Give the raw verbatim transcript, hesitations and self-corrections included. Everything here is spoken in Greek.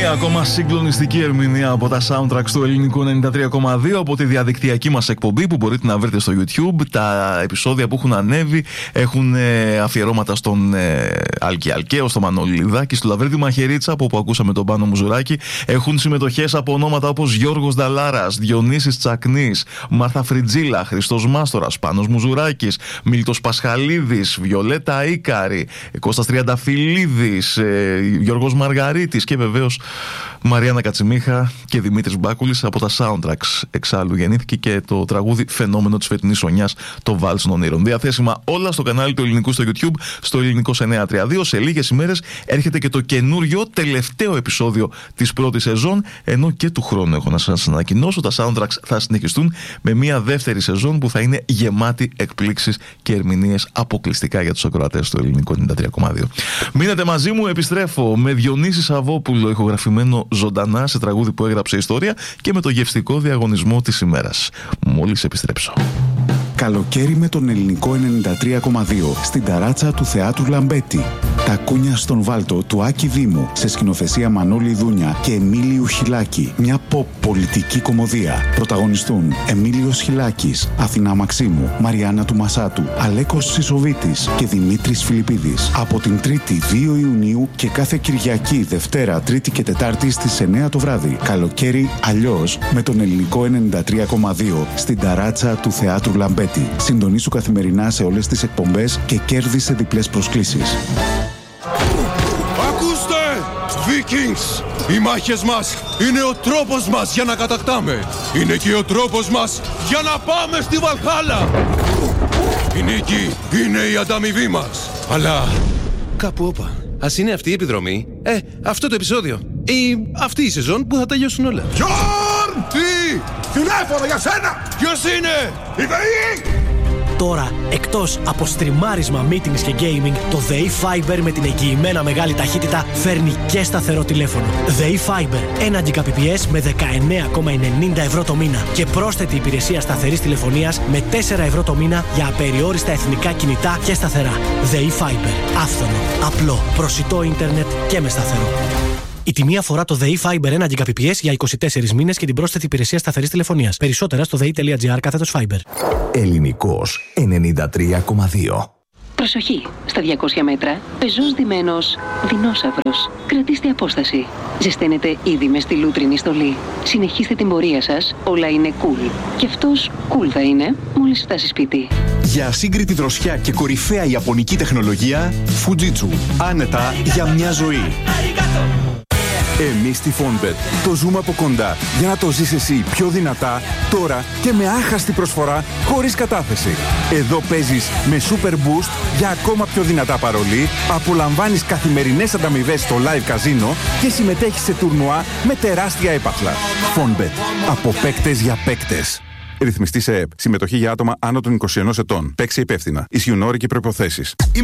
Μία ακόμα συγκλονιστική ερμηνεία από τα soundtracks του ελληνικού ενενήντα τρία κόμμα δύο από τη διαδικτυακή μας εκπομπή που μπορείτε να βρείτε στο YouTube. Τα επεισόδια που έχουν ανέβει έχουν ε, αφιερώματα στον ε, Άλκη Αλκαίο, στο Μανώλη Λιδάκη, στο Λαβρίδη Μαχαιρίτσα από όπου ακούσαμε τον Πάνο Μουζουράκη. Έχουν συμμετοχές από ονόματα όπως Γιώργος Νταλάρας, Διονύσης Τσακνής, Μάρθα Φριτζίλα, Χριστός Μάστορας, Πάνος Μουζουράκης, Μίλτος Πασχαλίδης, Βιολέτα Ίκαρη, Κώστας Τριανταφυλλίδης, ε, Γιώργος Μαργαρίτης και βεβαίως Μαριάννα Κατσιμίχα και Δημήτρης Μπάκουλης από τα soundtracks. Εξάλλου γεννήθηκε και το τραγούδι φαινόμενο της φετινής χρονιάς, το Βάλς των Ονείρων. Διαθέσιμα όλα στο κανάλι του Ελληνικού στο YouTube, στο Ελληνικός εννιακόσια τριάντα δύο. Σε λίγες ημέρες έρχεται και το καινούριο τελευταίο επεισόδιο της πρώτης σεζόν, ενώ και του χρόνου έχω να σας ανακοινώσω, τα soundtracks θα συνεχιστούν με μια δεύτερη σεζόν που θα είναι γεμάτη εκπλήξεις και ερμηνείες αποκλειστικά για τους ακροατές του Ελληνικού ενενήντα τρία κόμμα δύο. Μείνετε μαζί μου, επιστρέφω με Διονύση Σαββόπουλο ηχογραφημένο ζωντανά σε τραγούδι που έγραψε ιστορία και με το γευστικό διαγωνισμό της ημέρας. Μόλις επιστρέψω. Καλοκαίρι με τον Ελληνικό ενενήντα τρία κόμμα δύο στην ταράτσα του Θεάτρου Λαμπέτη. Τα κούνια στον Βάλτο του Άκη Δήμου σε σκηνοθεσία Μανώλη Δούνια και Εμίλιου Χιλάκη. Μια pop πολιτική κομμωδία. Πρωταγωνιστούν Εμίλιος Χιλάκης, Αθηνά Μαξίμου, Μαριάννα του Μασάτου, Αλέκος Σισοβίτης και Δημήτρης Φιλιππίδης. Από την Τρίτη δύο Ιουνίου και κάθε Κυριακή, Δευτέρα, Τρίτη και Τετάρτη στις εννιά το βράδυ. Καλοκαίρι αλλιώς με τον Ελληνικό ενενήντα τρία κόμμα δύο στην ταράτσα του Θεάτρου Λαμπέτη. Συντονίσου καθημερινά σε όλες τις εκπομπές και κέρδισε διπλές προσκλήσεις. Ακούστε! Vikings! Οι μάχες μας είναι ο τρόπος μας για να κατακτάμε. Είναι και ο τρόπος μας για να πάμε στη Βαλχάλα. Η νίκη είναι η ανταμοιβή μας. Αλλά κάπου όπα. Ας είναι αυτή η επιδρομή, ε, αυτό το επεισόδιο ή αυτή η σεζόν που θα τελειώσουν όλα. Γιόρν! Τι! Τηλέφωνο για σένα! Ποιος είναι? Η ΔΕΗ! Τώρα, εκτός από στριμάρισμα, meetings και gaming, το ΔΕΗ Fiber με την εγγυημένα μεγάλη ταχύτητα φέρνει και σταθερό τηλέφωνο. ΔΕΗ Fiber, ένα Gbps με δεκαεννέα κόμμα ενενήντα ευρώ το μήνα και πρόσθετη υπηρεσία σταθερής τηλεφωνίας με τέσσερα ευρώ το μήνα για απεριόριστα εθνικά κινητά και σταθερά. ΔΕΗ Fiber, άφθονο, απλό, προσιτό ίντερνετ και με σταθερό. Η τιμή αφορά το ΔΕΗ Fiber ένα Gbps για είκοσι τέσσερις μήνες και την πρόσθετη υπηρεσία σταθερής τηλεφωνίας. Περισσότερα στο δεη.gr κάθετος Fiber. Ελληνικός ενενήντα τρία κόμμα δύο. Προσοχή! Στα διακόσια μέτρα, πεζός δεμένος δεινόσαυρος. Κρατήστε απόσταση. Ζεσταίνετε ήδη με στη λούτρινη στολή. Συνεχίστε την πορεία σας, όλα είναι cool. Και αυτός cool θα είναι μόλις φτάσει σπίτι. Για ασύγκριτη δροσιά και κορυφαία ιαπωνική τεχνολογία, Fujitsu. Άνετα για μια ζωή. Εμείς στη Fonbet το ζούμε από κοντά για να το ζεις εσύ πιο δυνατά, τώρα και με άχαστη προσφορά χωρίς κατάθεση. Εδώ παίζεις με Super Boost για ακόμα πιο δυνατά παρολί, απολαμβάνεις καθημερινές ανταμοιβές στο live καζίνο και συμμετέχεις σε τουρνουά με τεράστια έπαθλα. Fonbet. Από παίκτες για παίκτες. Ρυθμιστή σε ΕΕΠ. Συμμετοχή για άτομα άνω των είκοσι ενός ετών. Παίξε υπεύθυνα. Ισχύουν όροι και προϋποθέσεις.